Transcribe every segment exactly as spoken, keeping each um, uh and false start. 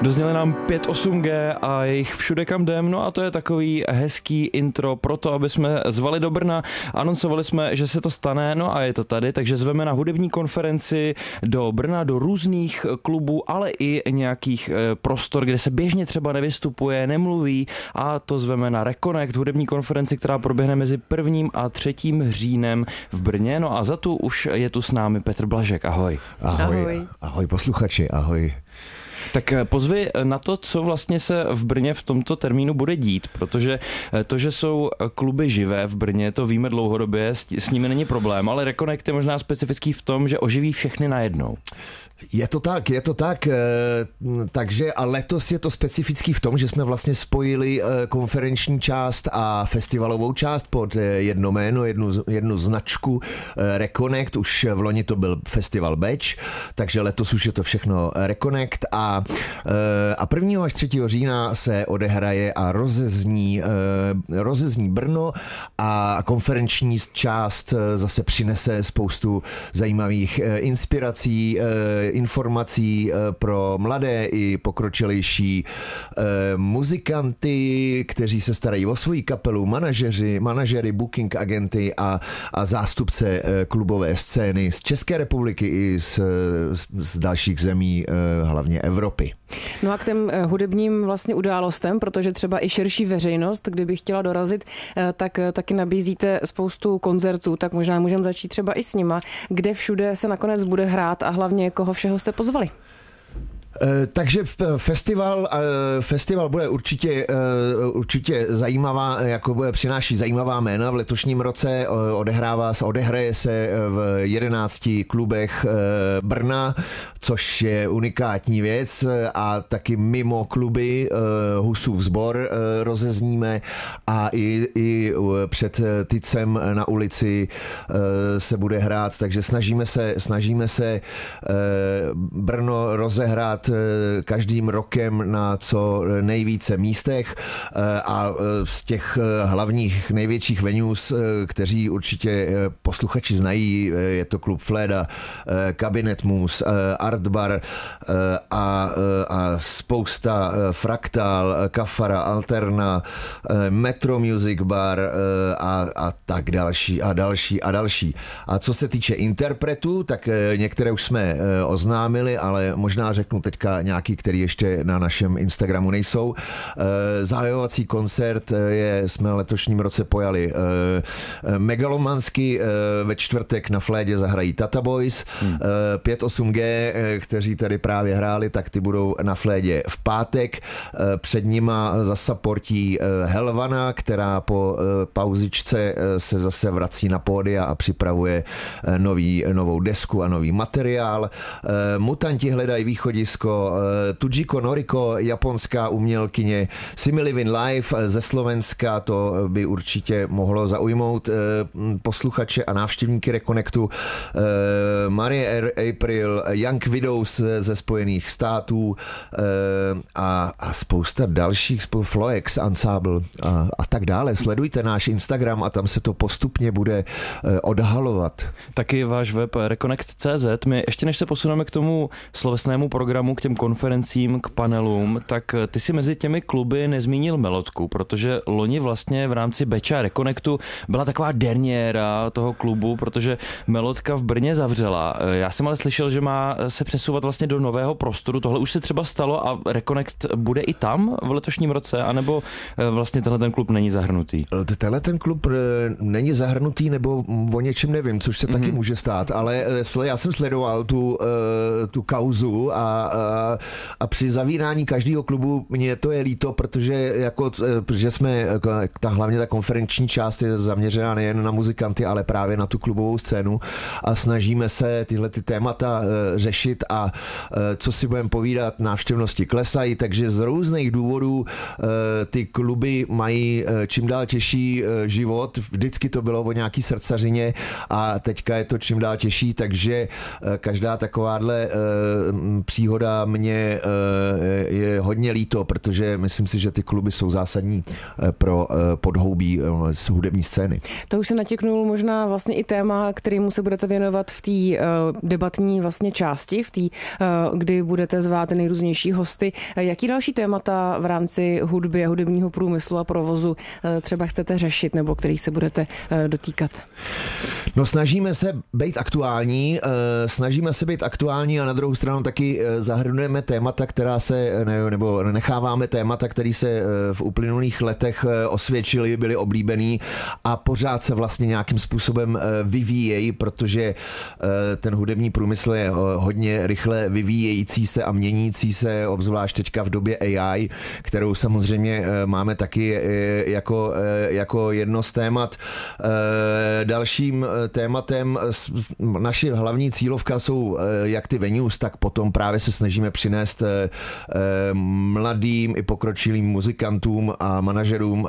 Dozněli nám pět osm gé a jich všude kam jdem, no a to je takový hezký intro pro to, aby jsme zvali do Brna. Anoncovali jsme, že se to stane, no a je to tady, takže zveme na hudební konferenci do Brna, do různých klubů, ale i nějakých prostor, kde se běžně třeba nevystupuje, nemluví, a to zveme na Reconnect, hudební konferenci, která proběhne mezi prvním a třetím říjnem v Brně. No a za tu už je tu s námi Petr Blažek, ahoj. Ahoj, ahoj, ahoj posluchači, ahoj. Tak pozvi na to, co vlastně se v Brně v tomto termínu bude dít, protože to, že jsou kluby živé v Brně, to víme dlouhodobě, s nimi není problém, ale Reconnect je možná specifický v tom, že oživí všechny najednou. Je to tak, je to tak, takže a letos je to specifický v tom, že jsme vlastně spojili konferenční část a festivalovou část pod jedno jméno, jednu, jednu značku Reconnect, už v loni to byl festival Beč, takže letos už je to všechno Reconnect a, a prvního až třetího října se odehraje a rozezní, rozezní Brno a konferenční část zase přinese spoustu zajímavých inspirací, informací pro mladé i pokročilejší muzikanty, kteří se starají o svoji kapelu, manažeři, manažery, booking agenty a, a zástupce klubové scény z České republiky i z, z dalších zemí, hlavně Evropy. No a k těm hudebním vlastně událostem, protože třeba i širší veřejnost, kdyby chtěla dorazit, tak taky nabízíte spoustu koncertů, tak možná můžeme začít třeba i s nima. Kde všude se nakonec bude hrát a hlavně koho všeho jste pozvali? Takže festival, festival bude určitě, určitě zajímavá, jako bude přináší zajímavá jména v letošním roce, odehrává se, odehraje se v jedenácti klubech Brna, což je unikátní věc, a taky mimo kluby Husův sbor rozezníme a i, i před Tycem na ulici se bude hrát, takže snažíme se, snažíme se Brno rozehrát každým rokem na co nejvíce místech a z těch hlavních největších venues, kteří určitě posluchači znají, je to klub Fleda, Kabinet Mus, Art Bar a, a spousta Fraktal, Kafara, Alterna, Metro Music Bar a, a tak další a další a další. A co se týče interpretů, tak některé už jsme oznámili, ale možná řeknu teďka nějaký, který ještě na našem Instagramu nejsou. Zahajovací koncert je, jsme v letošním roce pojali megalomansky, ve čtvrtek na Flédě zahrají Tata Boys, hmm. pět osm gé, kteří tady právě hráli, tak ty budou na Flédě v pátek. Před nima zasaportí Helvana, která po pauzičce se zase vrací na pódia a připravuje nový, novou desku a nový materiál. Mutanti hledají východisko, Tujiko Noriko, japonská umělkyně, Simi Living Life ze Slovenska, to by určitě mohlo zaujmout posluchače a návštěvníky Reconnectu, Marie April, Young Widows ze Spojených států a, a spousta dalších, Floex Ensemble a, a tak dále. Sledujte náš Instagram a tam se to postupně bude odhalovat. Taky váš web reconnect tečka cé zet. My ještě než se posuneme k tomu slovesnému programu, k těm konferencím, k panelům, tak ty si mezi těmi kluby nezmínil Melodku, protože loni vlastně v rámci Beča Reconnectu byla taková derniéra toho klubu, protože Melodka v Brně zavřela. Já jsem ale slyšel, že má se přesouvat vlastně do nového prostoru. Tohle už se třeba stalo a Reconnect bude i tam v letošním roce, anebo vlastně tenhle ten klub není zahrnutý? Tenhle ten klub není zahrnutý, nebo o něčem nevím, což se mm-hmm. taky může stát, ale já jsem sledoval tu, tu kauzu a, a, a při zavírání každého klubu mě to je líto, protože jako, protože jsme, ta, hlavně ta konferenční část je zaměřená nejen na muzikanty, ale právě na tu klubovou scénu a snažíme se tyhle ty témata řešit a co si budeme povídat, návštěvnosti klesají, takže z různých důvodů ty kluby mají čím dál těžší život, vždycky to bylo o nějaký srdcařině a teďka je to čím dál těžší, takže každá takováhle příhoda a mě je hodně líto, protože myslím si, že ty kluby jsou zásadní pro podhoubí z hudební scény. To už se natěknul možná vlastně i téma, kterému se budete věnovat v té debatní vlastně části, v té, kdy budete zvát nejrůznější hosty. Jaký další témata v rámci hudby a hudebního průmyslu a provozu třeba chcete řešit, nebo který se budete dotýkat? No, snažíme se být aktuální, snažíme se být aktuální a na druhou stranu taky zahrnujeme témata, která se, ne, nebo necháváme témata, které se v uplynulých letech osvědčily, byly oblíbený a pořád se vlastně nějakým způsobem vyvíjejí, protože ten hudební průmysl je hodně rychle vyvíjející se a měnící se, obzvlášť teďka v době A I, kterou samozřejmě máme taky jako, jako jedno z témat. Dalším tématem, naše hlavní cílovka jsou jak ty venues, tak potom právě se snažíme přinést mladým i pokročilým muzikantům a manažerům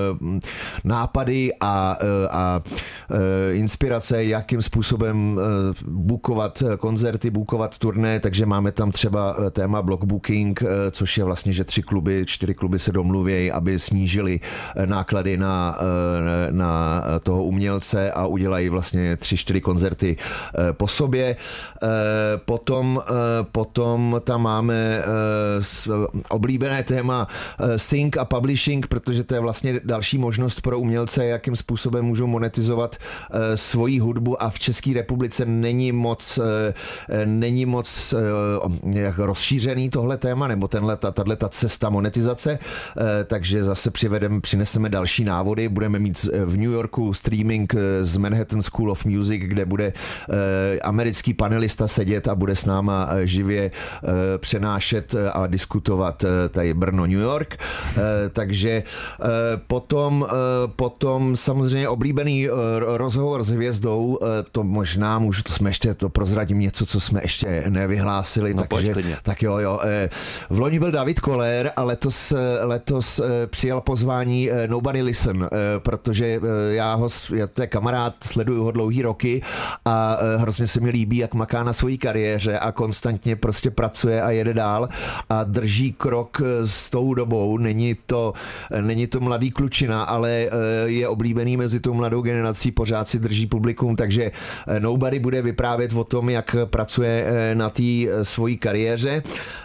nápady a, a inspirace, jakým způsobem bookovat koncerty, bookovat turné, takže máme tam třeba téma block booking, což je vlastně, že tři kluby, čtyři kluby se domluvějí, aby snížili náklady na, na toho umělce a udělají vlastně tři, čtyři koncerty po sobě. Potom, potom tam máme oblíbené téma sync a publishing, protože to je vlastně další možnost pro umělce, jakým způsobem můžou monetizovat svoji hudbu a v České republice není moc, není moc jak rozšířený tohle téma, nebo tenhle, tato cesta monetizace, takže zase přivedeme, přineseme další návody, budeme mít v New Yorku streaming z Manhattan School of Music, kde bude americký panelista sedět a bude s náma živě přenášet a diskutovat tady Brno, New York, takže potom, potom samozřejmě oblíbený rozhovor s hvězdou, to možná můžu, to jsme ještě, to prozradím něco, co jsme ještě nevyhlásili, no, takže, tak jo, jo. V loni byl David Koller a letos, letos přijal pozvání Nobody Listen, protože já ho, já to je kamarád, sleduju ho dlouhý roky a hrozně se mi líbí, jak maká na svojí kariéře a konstantně prostě pracuje a jede dál a drží krok s tou dobou. Není to, není to mladý klučina, ale je oblíbený mezi tou mladou generací, pořád si drží publikum, takže Nobody bude vyprávět o tom, jak pracuje na té svojí kariéře.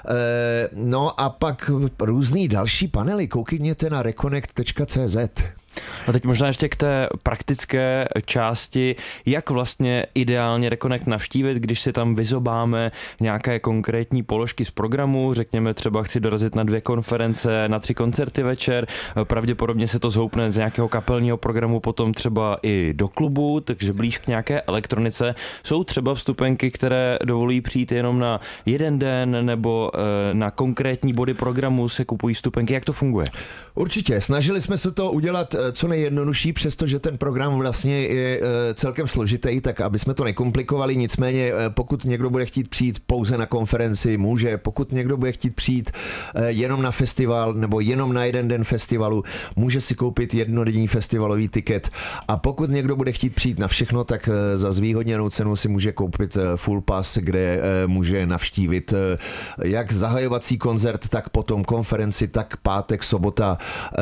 No a pak různý další panely. Koukněte na reconnect tečka cé zet. A teď možná ještě k té praktické části, jak vlastně ideálně Reconnect navštívit, když si tam vyzobáme nějaké konkrétní položky z programu, řekněme třeba chci dorazit na dvě konference, na tři koncerty večer, pravděpodobně se to zhoupne z nějakého kapelního programu potom třeba i do klubu, takže blíž k nějaké elektronice. Jsou třeba vstupenky, které dovolí přijít jenom na jeden den nebo na konkrétní body programu se kupují vstupenky, jak to funguje? Určitě, snažili jsme se to udělat co nejjednodušší, přestože ten program vlastně je celkem složitý, tak aby jsme to nekomplikovali, nicméně pokud někdo bude chtít přijít pouze na konferenci, může, pokud někdo bude chtít přijít jenom na festival nebo jenom na jeden den festivalu, může si koupit jednodenní festivalový tiket a pokud někdo bude chtít přijít na všechno, tak za zvýhodněnou cenu si může koupit full pass, kde může navštívit jak zahajovací koncert, tak potom konferenci, tak pátek, sobota,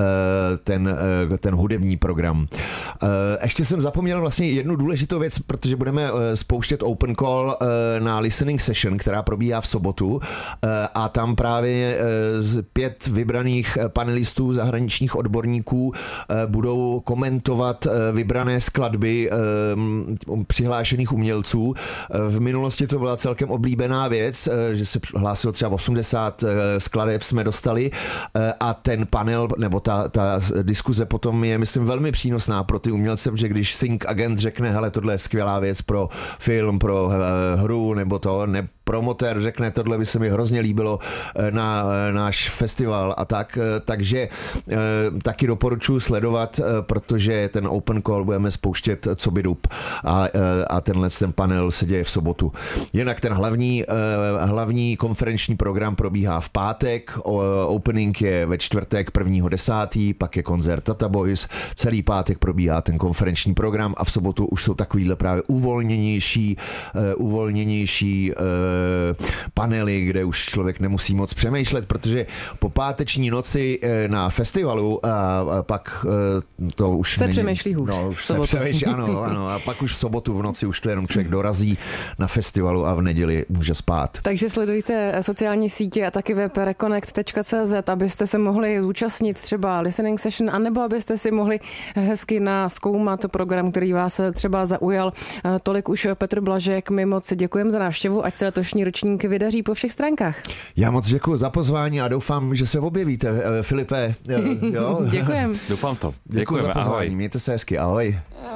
ten, ten hudební program. Ještě jsem zapomněl vlastně jednu důležitou věc, protože budeme spouštět open call na listening session, která probíhá v sobotu a tam právě pět vybraných panelistů, zahraničních odborníků budou komentovat vybrané skladby přihlášených umělců. V minulosti to byla celkem oblíbená věc, že se hlásilo třeba osmdesát skladeb jsme dostali a ten panel, nebo ta, ta diskuze potom je, myslím, velmi přínosná pro ty umělce, protože když sync agent řekne, hele, tohle je skvělá věc pro film, pro hru, nebo to, ne, promotér řekne, tohle by se mi hrozně líbilo na náš festival a tak, takže taky doporučuji sledovat, protože ten open call budeme spouštět co by dub a, a tenhle ten panel se děje v sobotu. Jinak ten hlavní, hlavní konferenční program probíhá v pátek, opening je ve čtvrtek prvního desátý, pak je koncert Tata Boys, celý pátek probíhá ten konferenční program a v sobotu už jsou takovýhle právě uvolněnější, uvolněnější panely, kde už člověk nemusí moc přemýšlet, protože po páteční noci na festivalu a pak to už se není, přemýšlí hůř. No, už se přemýšlí, ano, ano, a pak už v sobotu v noci už to jenom člověk dorazí na festivalu a v neděli může spát. Takže sledujte sociální sítě a taky web reconnect tečka cé zet, abyste se mohli zúčastnit třeba listening session, anebo abyste si mohli hezky nazkoumat program, který vás třeba zaujal. Tolik už Petr Blažek, my moc děkujeme za návštěvu, ať se letošní ročník vydaří po všech stránkách. Já moc děkuji za pozvání a doufám, že se objevíte, Filipe. Jo? Děkujem. Doufám to. Děkuji za pozvání, ahoj. Mějte se hezky, ahoj.